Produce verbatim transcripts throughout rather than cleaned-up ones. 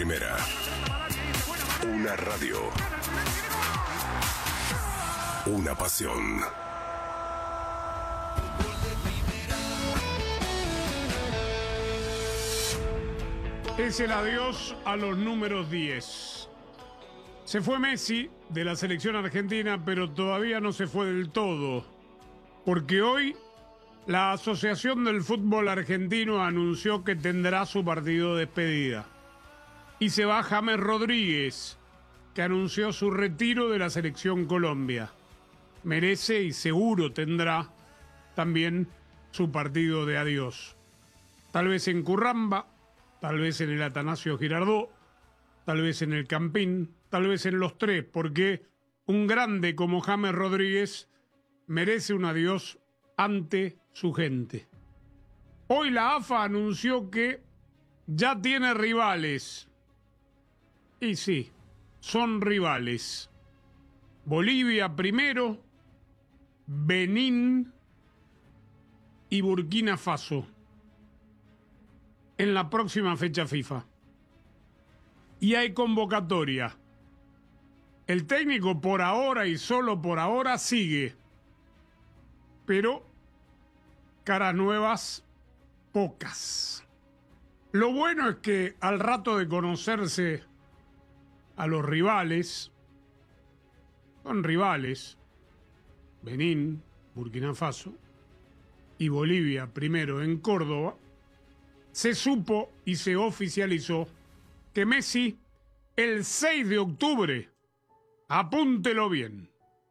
Primera. Una radio. Una pasión. Es el adiós a los números diez. Se fue Messi de la selección argentina, pero todavía no se fue del todo, porque hoy la Asociación del Fútbol Argentino anunció que tendrá su partido de despedida. Y se va James Rodríguez, que anunció su retiro de la selección Colombia. Merece y seguro tendrá también su partido de adiós. Tal vez en Curramba, tal vez en el Atanasio Girardot, tal vez en el Campín, tal vez en los tres, porque un grande como James Rodríguez merece un adiós ante su gente. Hoy la A F A anunció que ya tiene rivales. Y sí, son rivales. Bolivia primero, Benín y Burkina Faso en la próxima fecha FIFA. Y hay convocatoria. El técnico por ahora y solo por ahora sigue. Pero caras nuevas, pocas. Lo bueno es que al rato de conocerse a los rivales, son rivales, Benín, Burkina Faso y Bolivia primero en Córdoba, se supo y se oficializó que Messi el seis de octubre, apúntelo bien,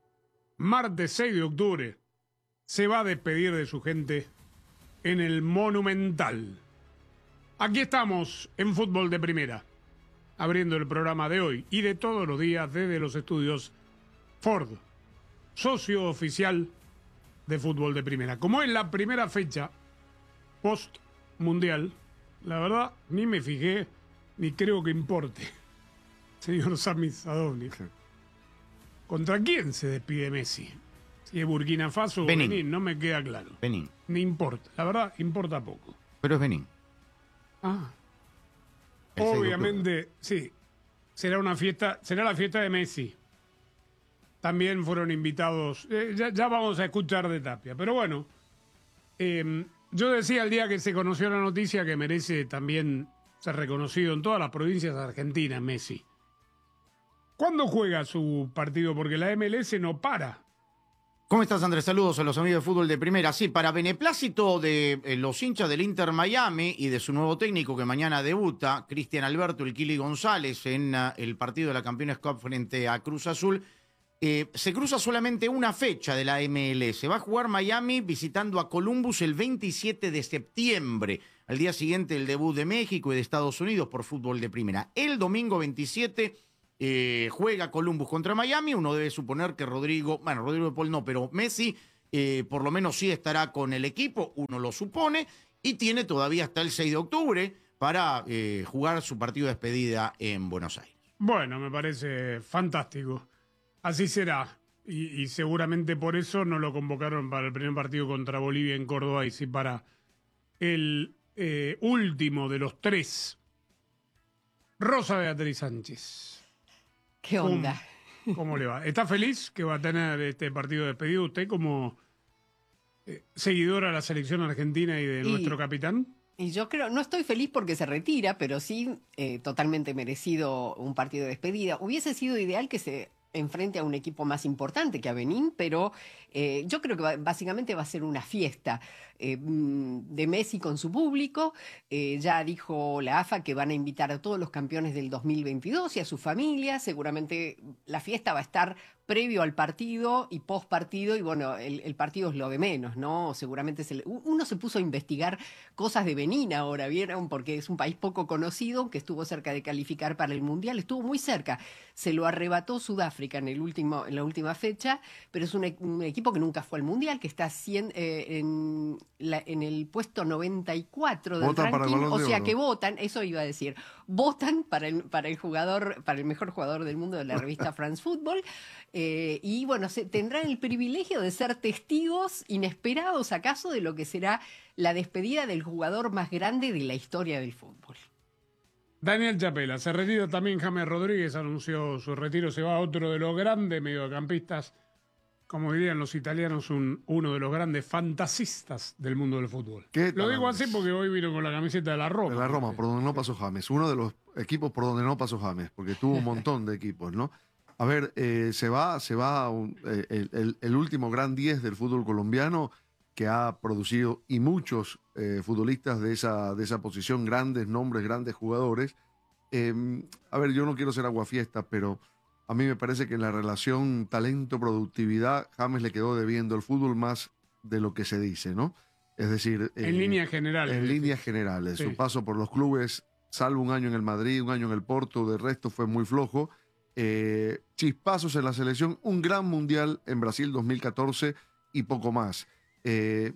martes seis de octubre, se va a despedir de su gente en el Monumental. Aquí estamos en Fútbol de Primera, abriendo el programa de hoy y de todos los días desde los estudios Ford, socio oficial de Fútbol de Primera. Como es la primera fecha post-mundial, la verdad ni me fijé ni creo que importe, señor Sami Sadovni. ¿Contra quién se despide Messi? Si es Burkina Faso o Benín. Benín, no me queda claro. Benín. Ni importa, la verdad importa poco. Pero es Benín. Ah. El seis de Obviamente, sí. Será una fiesta, será la fiesta de Messi. También fueron invitados. Eh, ya, ya vamos a escuchar de Tapia. Pero bueno, eh, yo decía el día que se conoció la noticia que merece también ser reconocido en todas las provincias argentinas, Messi. ¿Cuándo juega su partido? Porque la M L S no para. ¿Cómo estás, Andrés? Saludos a los amigos de Fútbol de Primera. Sí, para beneplácito de eh, los hinchas del Inter Miami y de su nuevo técnico que mañana debuta, Cristian Alberto, el Kili González, en uh, el partido de la Campeones Cup frente a Cruz Azul, eh, se cruza solamente una fecha de la M L S. Va a jugar Miami visitando a Columbus el veintisiete de septiembre, al día siguiente el debut de México y de Estados Unidos por Fútbol de Primera. El domingo veintisiete... Eh, juega Columbus contra Miami. Uno debe suponer que Rodrigo, bueno, Rodrigo de Paul no, pero Messi eh, por lo menos sí estará con el equipo, uno lo supone, y tiene todavía hasta el seis de octubre para eh, jugar su partido de despedida en Buenos Aires. Bueno, me parece fantástico. Así será. Y, y seguramente por eso no lo convocaron para el primer partido contra Bolivia en Córdoba y sí para el eh, último de los tres. Rosa Beatriz Sánchez. ¿Qué onda? ¿Cómo, cómo le va? ¿Está feliz que va a tener este partido de despedido usted como eh, seguidora de la selección argentina y de Y- nuestro capitán? Y yo creo, no estoy feliz porque se retira, pero sí eh, totalmente merecido un partido de despedida. Hubiese sido ideal que se enfrente a un equipo más importante que a Benín, pero eh, yo creo que va- básicamente va a ser una fiesta eh, mm, de Messi con su público. Eh, ya dijo la A F A que van a invitar a todos los campeones del dos mil veintidós y a sus familias. Seguramente la fiesta va a estar previo al partido y post partido, y bueno, el, el partido es lo de menos, ¿no? Seguramente se le- uno se puso a investigar cosas de Benín ahora, ¿vieron? Porque es un país poco conocido, que estuvo cerca de calificar para el Mundial, estuvo muy cerca. Se lo arrebató Sudáfrica en, el último, en la última fecha, pero es un, e- un equipo que nunca fue al Mundial, que está cien, eh, en, la- en el puesto noventa y cuatro del Vota para el ranking, Balón o de sea Oro. que votan, eso iba a decir, votan para el, para el jugador, para el mejor jugador del mundo de la revista France Football. Eh, y bueno, se, tendrán el privilegio de ser testigos inesperados, acaso, de lo que será la despedida del jugador más grande de la historia del fútbol. Daniel Chapela, se retira también James Rodríguez, anunció su retiro, se va a otro de los grandes mediocampistas, como dirían los italianos, un, uno de los grandes fantasistas del mundo del fútbol. Lo digo así porque hoy vino con la camiseta de la Roma. De la Roma, por donde no pasó James. Uno de los equipos por donde no pasó James, porque tuvo un montón de equipos, ¿no? A ver, eh, se va, se va un, eh, el, el, el último gran diez del fútbol colombiano que ha producido y muchos eh, futbolistas de esa, de esa posición, grandes nombres, grandes jugadores. Eh, a ver, yo no quiero ser aguafiesta, pero a mí me parece que en la relación talento-productividad, James le quedó debiendo el fútbol más de lo que se dice, ¿no? Es decir... En eh, líneas generales. En líneas generales. Sí. Su paso por los clubes, salvo un año en el Madrid, un año en el Porto, de resto fue muy flojo. Eh, chispazos en la selección, un gran mundial en Brasil dos mil catorce y poco más. Eh,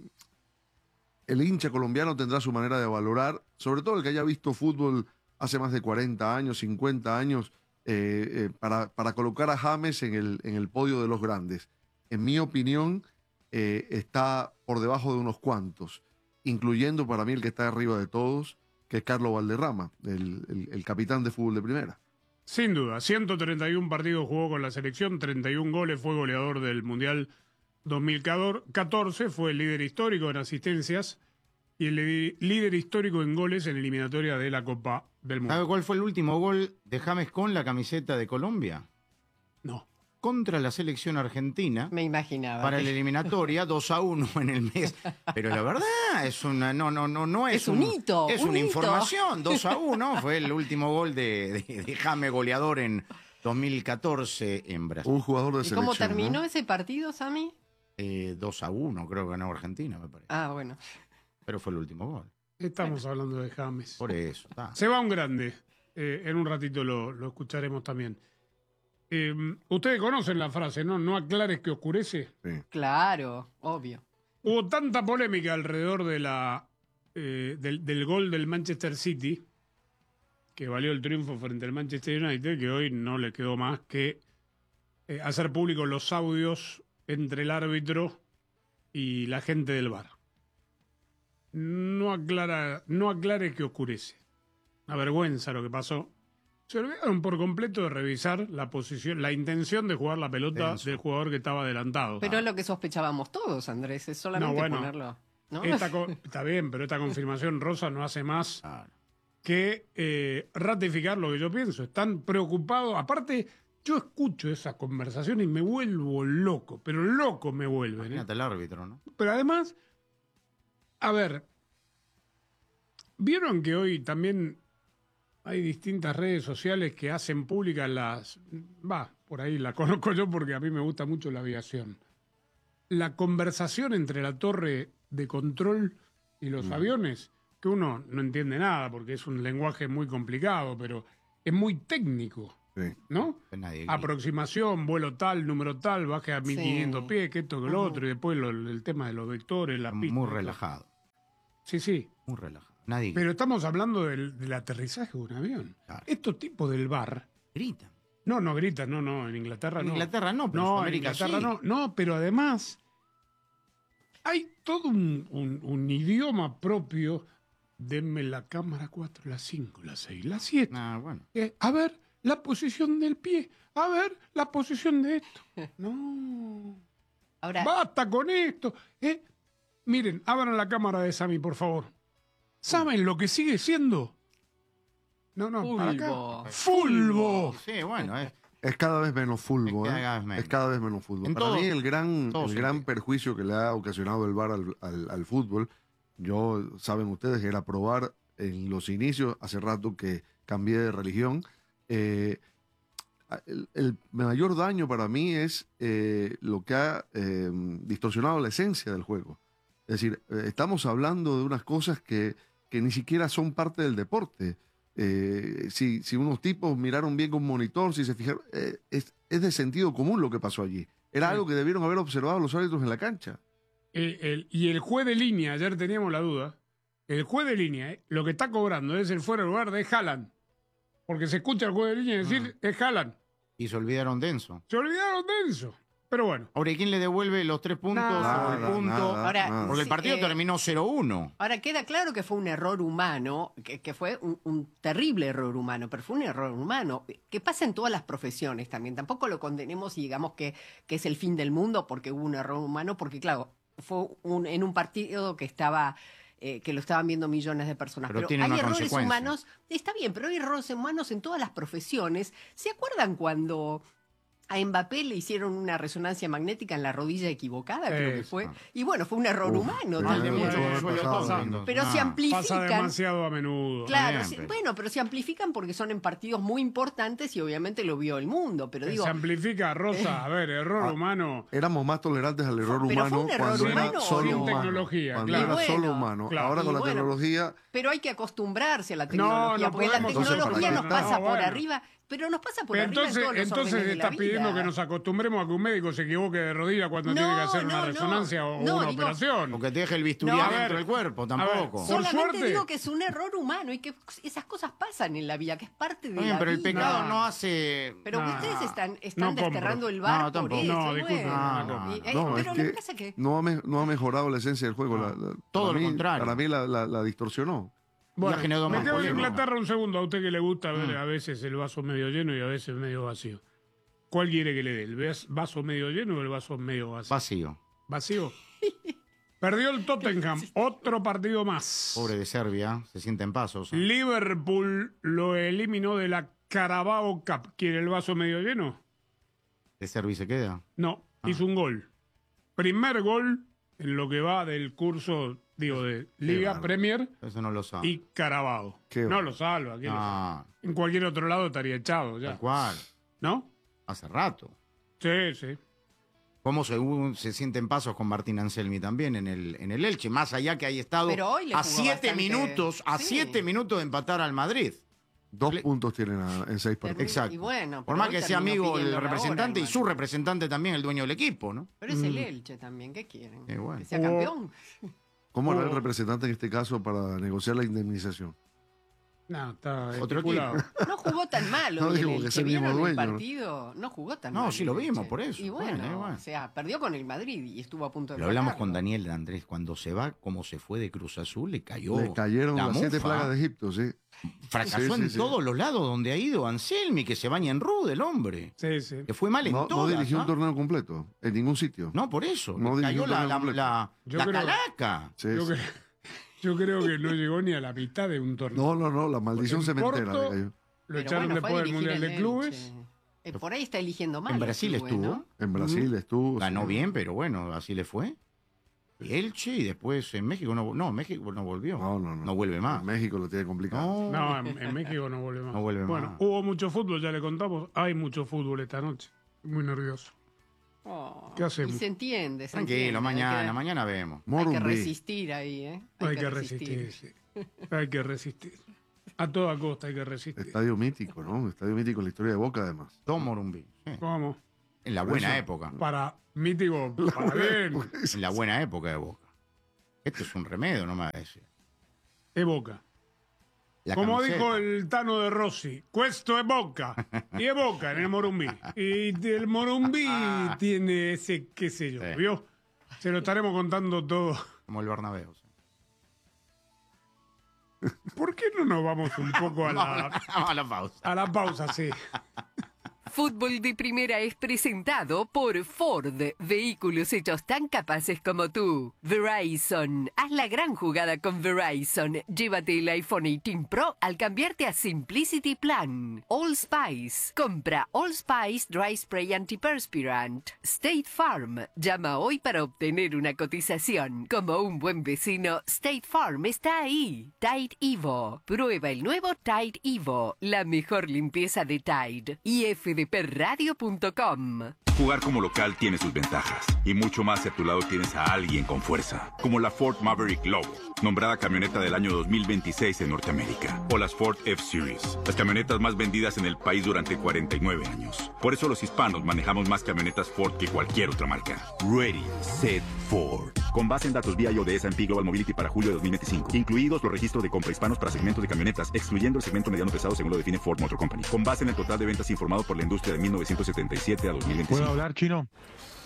el hincha colombiano tendrá su manera de valorar, sobre todo el que haya visto fútbol hace más de cuarenta años, cincuenta años, eh, eh, para, para colocar a James en el, en el podio de los grandes. En mi opinión, eh, está por debajo de unos cuantos, incluyendo para mí el que está arriba de todos, que es Carlos Valderrama, el, el, el capitán de fútbol de primera. Sin duda, ciento treinta y uno partidos jugó con la selección, treinta y un goles, fue goleador del Mundial dos mil catorce, fue el líder histórico en asistencias y el líder histórico en goles en eliminatoria de la Copa del Mundo. ¿Sabe cuál fue el último gol de James con la camiseta de Colombia? No. Contra la selección argentina. Me imaginaba. Para la eliminatoria, dos a uno en el mes. Pero la verdad, es una, no, no, no, no es, es un, un hito. Es un una hito. información, dos a uno. Fue el último gol de, de, de James goleador en dos mil catorce en Brasil. Un jugador de ¿Y selección. cómo terminó ¿no? ese partido, Sami? Eh, dos a uno, creo que ganó Argentina, me parece. Ah, bueno. Pero fue el último gol. Estamos bueno. hablando de James. Por eso. Está. Se va un grande. Eh, en un ratito lo, lo escucharemos también. Eh, ustedes conocen la frase, ¿no? No aclares que oscurece. Sí. Claro, obvio. Hubo tanta polémica alrededor de la, eh, del, del gol del Manchester City, que valió el triunfo frente al Manchester United, que hoy no le quedó más que eh, hacer públicos los audios entre el árbitro y la gente del V A R. No aclara, no aclare que oscurece. Una vergüenza lo que pasó. Se olvidaron por completo de revisar la posición, la intención de jugar la pelota Tenso. del jugador que estaba adelantado. Pero es lo que sospechábamos todos, Andrés, es solamente no, bueno, ponerlo. ¿No? Esta, está bien, pero esta confirmación rosa no hace más que eh, ratificar lo que yo pienso. Están preocupados. Aparte, yo escucho esas conversaciones y me vuelvo loco, pero loco me vuelven. Imagínate ¿eh? el árbitro, ¿no? Pero además, a ver, ¿vieron que hoy también hay distintas redes sociales que hacen públicas las... Va, por ahí la conozco yo porque a mí me gusta mucho la aviación. La conversación entre la torre de control y los mm. aviones, que uno no entiende nada porque es un lenguaje muy complicado, pero es muy técnico, sí. ¿no? Aproximación, vuelo tal, número tal, baje a mil quinientos sí. pies, que esto, que lo uh-huh. otro, y después lo, el tema de los vectores, la pista. Muy relajado. Sí, sí. Muy relajado. Nadie... Pero estamos hablando del, del aterrizaje de un avión. Claro. Estos tipos del V A R... Gritan. No, no gritan, no, no, en Inglaterra en no. En Inglaterra no, pero no, en América en Inglaterra sí. no. No, pero además hay todo un, un, un idioma propio. Denme la cámara cuatro, la cinco, la seis, la siete. Ah, bueno. Eh, a ver, la posición del pie. A ver, la posición de esto. No. Ahora... Basta con esto. Eh, miren, abran la cámara de Sami, por favor. ¿Saben lo que sigue siendo? No, no, Fulbo. para acá. ¡Fulbo! Sí, bueno, es... Es cada vez menos fútbol, es, ¿eh? cada vez menos. es cada vez menos fútbol. Para todo, mí el gran, el gran sí. perjuicio que le ha ocasionado el V A R al, al, al fútbol, yo, saben ustedes, que era probar en los inicios, hace rato que cambié de religión, eh, el, el mayor daño para mí es eh, lo que ha eh, distorsionado la esencia del juego. Es decir, eh, estamos hablando de unas cosas que, que ni siquiera son parte del deporte. Eh, si, si unos tipos miraron bien con un monitor, si se fijaron, eh, es, es de sentido común lo que pasó allí. Era sí. algo que debieron haber observado los árbitros en la cancha. El, el, y el juez de línea, ayer teníamos la duda, el juez de línea, eh, lo que está cobrando es el fuera de lugar de Haaland. Porque se escucha al juez de línea decir, ah. es Haaland. Y se olvidaron de Enzo. Se olvidaron de Enzo. Pero bueno. Ahora, ¿y quién le devuelve los tres puntos Nada, o el punto? nada, Ahora, nada. Porque el sí, partido eh, terminó cero uno. Ahora queda claro que fue un error humano, que, que fue un, un terrible error humano, pero fue un error humano, que pasa en todas las profesiones también. Tampoco lo condenemos y digamos que, que es el fin del mundo porque hubo un error humano, porque claro, fue un, en un partido que estaba... Eh, que lo estaban viendo millones de personas. Pero Pero, tiene hay una errores consecuencia. humanos, está bien, pero hay errores humanos en todas las profesiones. ¿Se acuerdan cuando a Mbappé le hicieron una resonancia magnética en la rodilla equivocada, creo que Eso. fue? Y bueno, fue un error Uf, humano pero también. mucho eso consuelo pasaba, pasa. entonces. Pero Ah, se amplifican. Pasa demasiado a menudo. Claro, Bien, sí, pero- bueno, pero se amplifican porque son en partidos muy importantes y obviamente lo vio el mundo. Pero digo, Se amplifica, Rosa. A ver, error Ah, humano. Éramos más tolerantes al error Pero fue humano un error cuando humano era o solo no? humano. Tecnología, Cuando claro. era Y solo bueno, humano. claro. Ahora Y con la bueno. tecnología, pero hay que acostumbrarse a la No, tecnología, no porque la podemos- tecnología Entonces, nos ¿para qué? pasa No, por bueno. arriba, pero nos pasa por Pero arriba entonces, en todos los entonces órdenes de estás la pidiendo vida. que nos acostumbremos a que un médico se equivoque de rodilla cuando No, tiene que hacer no, una no. resonancia o No, una digo- operación. Porque te deja el bisturí No. adentro A ver, del cuerpo, a ver, tampoco. por Solamente suerte- digo que es un error humano y que esas cosas pasan en la vida, que es parte de Está bien, la pero el vida. pecado No. no hace... Pero No, ustedes están, no están compro. desterrando el bar No, por tampoco. eso. No, y disculpe, bueno. no, Y- no. eh, no, pero es lo que que pasa es que... no ha, me- no ha mejorado la esencia del juego. No. La- la- Todo para lo mí- contrario. Para mí la, la- la distorsionó. Bueno, ha generado más metemos en polémica. Inglaterra un segundo. A usted que le gusta ver Mm. a veces el vaso medio lleno y a veces medio vacío. ¿Cuál quiere que le dé? ¿El vas- vaso medio lleno o el vaso medio vacío? Vacío. Vacío. Perdió el Tottenham. Otro partido más. Pobre de Serbia, se sienten pasos. Liverpool lo eliminó de la Carabao Cup. ¿Quiere el vaso medio lleno? ¿De Serbia se queda? No, Ah. hizo un gol. Primer gol en lo que va del curso, digo, de Liga, bárbaro. Premier Eso no lo sabe. y Carabao. Qué No bárbaro. lo salva. ¿quién lo salva? Ah, En cualquier otro lado estaría echado ya. tal cual. ¿No? Hace rato. Sí, sí. ¿Cómo se, se sienten pasos con Martín Anselmi también en el, en el Elche? Más allá que haya estado Pero hoy le a jugó siete bastante- minutos, a Sí. siete minutos de empatar al Madrid. Dos Le- puntos tienen a- en seis partidos. Exacto. Y bueno, Por pero más hoy que sea terminó amigo el pidiendo la representante hora, y su hermano. representante también el dueño del equipo, ¿no? Pero es el Mm. Elche también, ¿qué quieren? Eh, bueno. Que sea Oh. campeón. ¿Cómo hará el Oh. representante en este caso para negociar la indemnización? No, está Otro estipulado. No jugó tan mal No hoy digo el que Elche. es el mismo ¿Vieron el dueño, ¿no? partido? No jugó tan No, mal. sí el lo vimos, Elche. por eso. Y bueno, Bueno, bueno. o sea, perdió con el Madrid y estuvo a punto de Lo hablamos empatarlo. con Daniel Andrés. Cuando se va, como se fue de Cruz Azul, le cayó. Le cayeron la las siete mufa. plagas de Egipto, sí. Fracasó Sí, sí, en sí. todos los lados donde ha ido Anselmi, que se baña en rude el hombre. Sí, sí. Que fue mal en No, no todas. dirigió un ¿ah? torneo completo, en ningún sitio. No, por eso. No le dirigió cayó un la, torneo la, completo. la, Yo la creo- calaca. Sí, Yo, sí. cre- yo creo que no llegó ni a la mitad de un torneo. No, no, no, la maldición Porque en cementera Porto- le cayó. Lo Pero echaron bueno, fue a después del dirigir Mundial el de Clubes. Elche. Eh, por ahí está eligiendo mal. En Brasil estuvo. En Brasil estuvo. Ganó sí. bien, pero bueno, así le fue. Y Elche y después en México no, no, México no volvió. No, no, no. No vuelve más. En México lo tiene complicado. No. No, en, en México no vuelve más. No vuelve bueno, más. hubo mucho fútbol, ya le contamos. Hay mucho fútbol esta noche. Muy nervioso. Oh, ¿Qué hacemos? Y se entiende, se Tranquilo, entiende. mañana, Hay que, mañana vemos. hay que Morumbi. resistir ahí, ¿eh? Hay, que resistir. sí. Hay que resistir. A toda costa hay que resistir. Estadio mítico, ¿no? Estadio mítico en la historia de Boca, además. Dos Morumbí. sí. ¿Cómo? En la Por buena eso. época. Para mítico, para bien. En la buena época de Boca. Esto es un remedio, no me va a decir. Es Boca. La Como camiseta. dijo el Tano de Rossi, questo es Boca. Y es Boca en el Morumbí. Y el Morumbí tiene ese, qué sé yo, Sí. ¿vio? Se lo estaremos contando todo. Como el Bernabéu. sí. ¿Por qué no nos vamos un poco a la, Vamos a la pausa. a la pausa, sí? Fútbol de Primera es presentado por Ford, vehículos hechos tan capaces como tú. Verizon, haz la gran jugada con Verizon. Llévate el iPhone dieciocho Pro al cambiarte a Simplicity Plan. Allspice, compra Allspice Dry Spray Antiperspirant. State Farm, llama hoy para obtener una cotización. Como un buen vecino, State Farm está ahí. Tide Evo, prueba el nuevo Tide Evo, la mejor limpieza de Tide. Y f d p radio punto com. Jugar como local tiene sus ventajas y mucho más si a tu lado tienes a alguien con fuerza, como la Ford Maverick Lobo, nombrada camioneta del año dos mil veintiséis en Norteamérica, o las Ford F-Series, las camionetas más vendidas en el país durante cuarenta y nueve años. Por eso los hispanos manejamos más camionetas Ford que cualquier otra marca. Ready, set, Ford. Con base en datos V I O de S and P Global Mobility para julio de dos mil veinticinco, incluidos los registros de compra hispanos para segmentos de camionetas, excluyendo el segmento mediano pesado según lo define Ford Motor Company, con base en el total de ventas informado por la industria de mil novecientos setenta y siete a dos mil veinticinco. ¿Puedo hablar chino?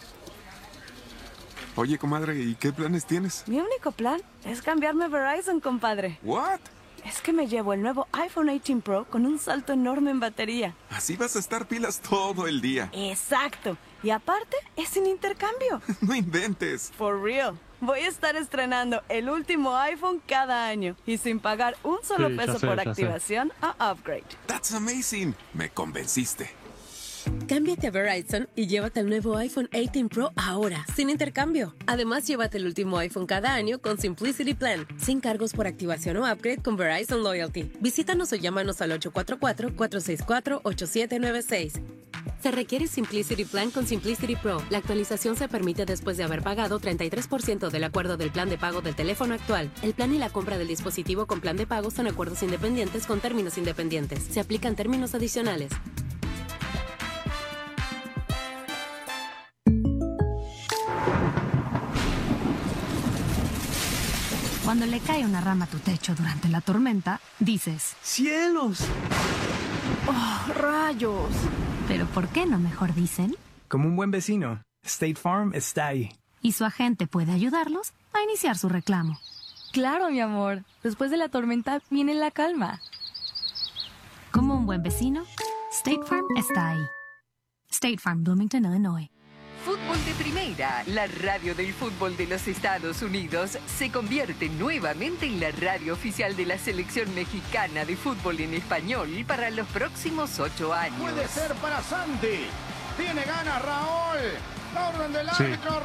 Oye, comadre, ¿y qué planes tienes? Mi único plan es cambiarme a Verizon, compadre. ¿What? Es que me llevo el nuevo iPhone dieciocho Pro con un salto enorme en batería. Así vas a estar pilas todo el día. Exacto. Y aparte, es sin intercambio. No inventes. For real. Voy a estar estrenando el último iPhone cada año y sin pagar un solo Sí, ya peso sé, por ya activación a upgrade. That's amazing. Me convenciste. Cámbiate a Verizon y llévate el nuevo iPhone dieciocho Pro ahora, sin intercambio. Además, llévate el último iPhone cada año con Simplicity Plan, sin cargos por activación o upgrade con Verizon Loyalty. Visítanos o llámanos al ocho cuatro cuatro, cuatro seis cuatro, ocho siete nueve seis. Se requiere Simplicity Plan con Simplicity Pro. La actualización se permite después de haber pagado treinta y tres por ciento del acuerdo del plan de pago del teléfono actual. El plan y la compra del dispositivo con plan de pago son acuerdos independientes con términos independientes. Se aplican términos adicionales. Cuando le cae una rama a tu techo durante la tormenta, dices: ¡Cielos! ¡Oh, rayos! Pero ¿por qué no mejor dicen? Como un buen vecino, State Farm está ahí. Y su agente puede ayudarlos a iniciar su reclamo. Claro, mi amor. Después de la tormenta viene la calma. Como un buen vecino, State Farm está ahí. State Farm, Bloomington, Illinois. Fútbol de Primera, la radio del fútbol de los Estados Unidos, se convierte nuevamente en la radio oficial de la selección mexicana de fútbol en español para los próximos ocho años. Puede ser para Santi. Tiene ganas Raúl. La orden del Sí. árbitro,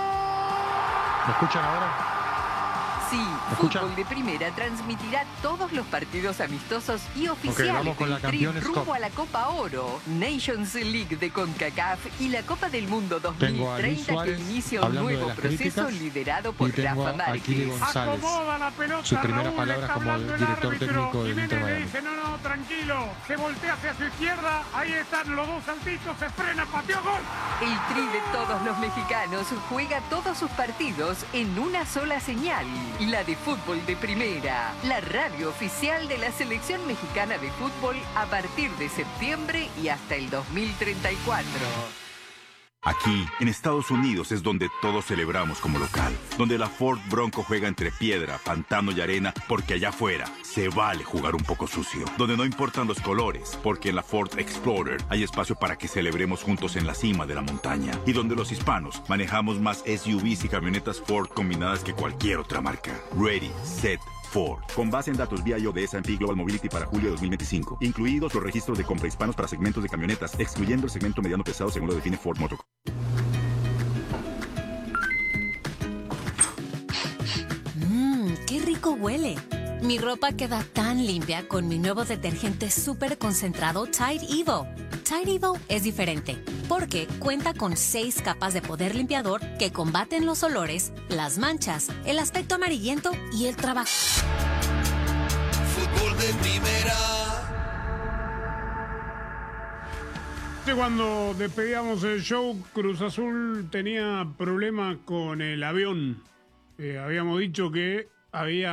Raúl. ¿Me escuchan ahora? Sí, escuchan? Fútbol de Primera transmitirá todos los partidos amistosos y oficiales vamos con del la Tri Campeones rumbo Cup. a la Copa Oro, Nations League de CONCACAF y la Copa del Mundo Tengo a Luis dos mil treinta Suárez que inicia un hablando de nuevo las proceso críticas liderado por y tengo Rafa a Kili Márquez. González. Acomoda la pelota, Su primera Raúl, palabra está como hablando el director árbitro. técnico del Jiménez Inter le Miami. dice, no, no, tranquilo. Se voltea hacia su izquierda. Ahí están los dos saltitos. Se frena, pateó, gol. El Tri de todos los mexicanos juega todos sus partidos en una sola señal, la de Fútbol de Primera, la radio oficial de la selección mexicana de fútbol a partir de septiembre y hasta el dos mil treinta y cuatro. Aquí, en Estados Unidos, es donde todos celebramos como local. Donde la Ford Bronco juega entre piedra, pantano y arena, porque allá afuera se vale jugar un poco sucio. Donde no importan los colores, porque en la Ford Explorer hay espacio para que celebremos juntos en la cima de la montaña. Y donde los hispanos manejamos más S U Vs y camionetas Ford combinadas que cualquier otra marca. Ready, set, Ford. Con base en datos V I O de S and P Global Mobility para julio de dos mil veinticinco. Incluidos los registros de compra hispanos para segmentos de camionetas, excluyendo el segmento mediano pesado según lo define Ford Motor. Mmm, qué rico huele. Mi ropa queda tan limpia con mi nuevo detergente súper concentrado Tide Evo. Tide Evo es diferente porque cuenta con seis capas de poder limpiador que combaten los olores, las manchas, el aspecto amarillento y el trabajo. Fútbol de Primera. Cuando despedíamos el show, Cruz Azul tenía problemas con el avión. Eh, habíamos dicho que había